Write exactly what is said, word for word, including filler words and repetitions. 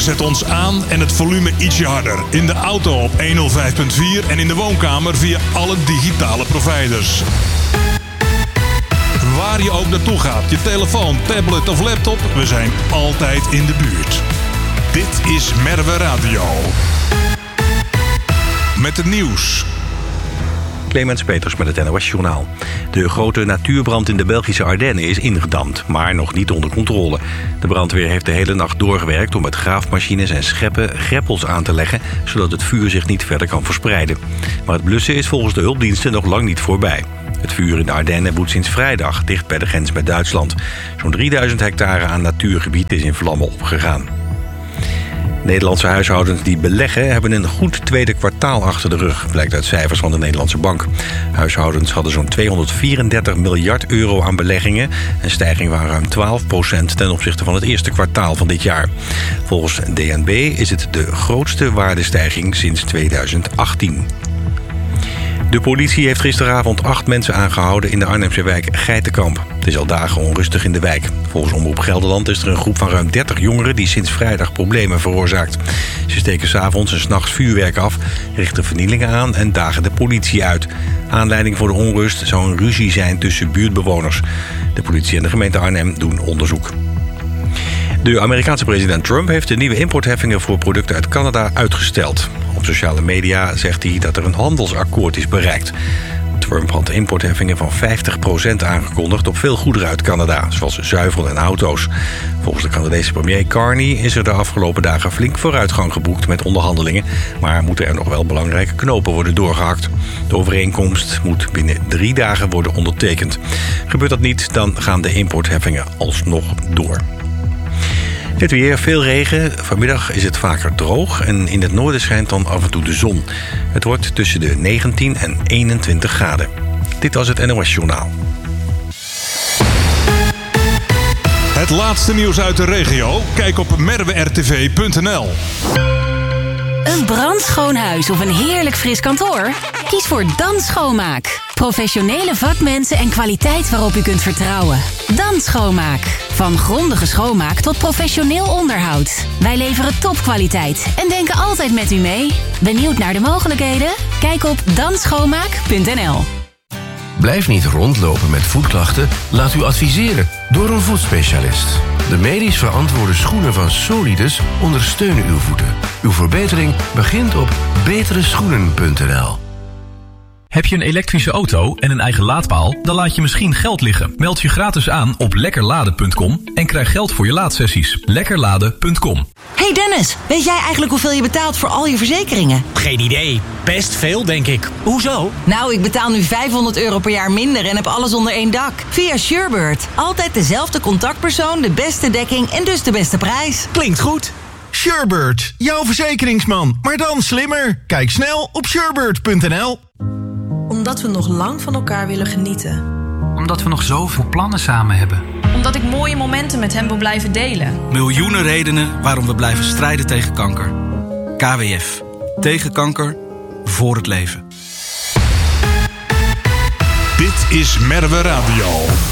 zet ons aan en het volume ietsje harder. In de auto op honderd vijf komma vier en in de woonkamer via alle digitale providers. Waar je ook naartoe gaat, je telefoon, tablet of laptop, we zijn altijd in de buurt. Dit is Merwe Radio. Met het nieuws. Clemens Peters met het N O S-journaal. De grote natuurbrand in de Belgische Ardennen is ingedamd, maar nog niet onder controle. De brandweer heeft de hele nacht doorgewerkt om met graafmachines en scheppen greppels aan te leggen, zodat het vuur zich niet verder kan verspreiden. Maar het blussen is volgens de hulpdiensten nog lang niet voorbij. Het vuur in de Ardennen woedt sinds vrijdag dicht bij de grens met Duitsland. Zo'n drieduizend hectare aan natuurgebied is in vlammen opgegaan. Nederlandse huishoudens die beleggen hebben een goed tweede kwartaal achter de rug, blijkt uit cijfers van de Nederlandse Bank. Huishoudens hadden zo'n tweehonderdvierendertig miljard euro aan beleggingen, een stijging van ruim twaalf procent ten opzichte van het eerste kwartaal van dit jaar. Volgens D N B is het de grootste waardestijging sinds tweeduizend achttien. De politie heeft gisteravond acht mensen aangehouden in de Arnhemse wijk Geitenkamp. Het is al dagen onrustig in de wijk. Volgens Omroep Gelderland is er een groep van ruim dertig jongeren die sinds vrijdag problemen veroorzaakt. Ze steken 's avonds en 's nachts vuurwerk af, richten vernielingen aan en dagen de politie uit. Aanleiding voor de onrust zou een ruzie zijn tussen buurtbewoners. De politie en de gemeente Arnhem doen onderzoek. De Amerikaanse president Trump heeft de nieuwe importheffingen voor producten uit Canada uitgesteld. Op sociale media zegt hij dat er een handelsakkoord is bereikt. Trump had importheffingen van vijftig procent aangekondigd op veel goederen uit Canada, zoals zuivel en auto's. Volgens de Canadese premier Carney is er de afgelopen dagen flink vooruitgang geboekt met onderhandelingen, maar moeten er nog wel belangrijke knopen worden doorgehakt. De overeenkomst moet binnen drie dagen worden ondertekend. Gebeurt dat niet, dan gaan de importheffingen alsnog door. Het weer, veel regen. Vanmiddag is het vaker droog en in het noorden schijnt dan af en toe de zon. Het wordt tussen de negentien en eenentwintig graden. Dit was het N O S-journaal. Het laatste nieuws uit de regio? Kijk op merwe r t v punt n l. Een brandschoon huis of een heerlijk fris kantoor? Kies voor Dan Schoonmaak. Professionele vakmensen en kwaliteit waarop u kunt vertrouwen. Dan Schoonmaak. Van grondige schoonmaak tot professioneel onderhoud. Wij leveren topkwaliteit en denken altijd met u mee. Benieuwd naar de mogelijkheden? Kijk op dan schoonmaak punt n l. Blijf niet rondlopen met voetklachten. Laat u adviseren door een voetspecialist. De medisch verantwoorde schoenen van Solidus ondersteunen uw voeten. Uw verbetering begint op betere schoenen punt n l. Heb je een elektrische auto en een eigen laadpaal? Dan laat je misschien geld liggen. Meld je gratis aan op lekkerladen punt com en krijg geld voor je laadsessies. lekkerladen punt com. Hey Dennis, weet jij eigenlijk hoeveel je betaalt voor al je verzekeringen? Geen idee. Best veel, denk ik. Hoezo? Nou, ik betaal nu vijfhonderd euro per jaar minder en heb alles onder één dak. Via Surebird. Altijd dezelfde contactpersoon, de beste dekking en dus de beste prijs. Klinkt goed. Surebird, jouw verzekeringsman, maar dan slimmer. Kijk snel op surebird punt n l. Omdat we nog lang van elkaar willen genieten. Omdat we nog zoveel plannen samen hebben. Omdat ik mooie momenten met hem wil blijven delen. Miljoenen redenen waarom we blijven strijden tegen kanker. K W F. Tegen kanker. Voor het leven. Dit is Merwe Radio.